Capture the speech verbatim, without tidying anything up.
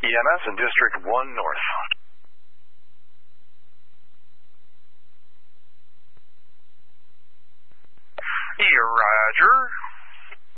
E M S in District one North. Yeah, Roger.